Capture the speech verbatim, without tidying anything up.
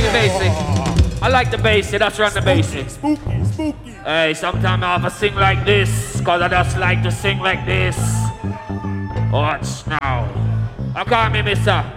the bassy. I like the bassy, that's run the bassy. Spooky, spooky. Hey, sometimes I have to sing like this, cause I just like to sing like this. Watch now. I call me mister.